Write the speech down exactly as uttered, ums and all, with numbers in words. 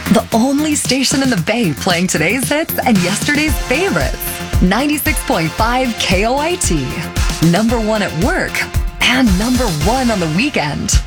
The only station in the Bay playing today's hits and yesterday's favorites. ninety-six point five K O I T. Number one at work and number one on the weekend.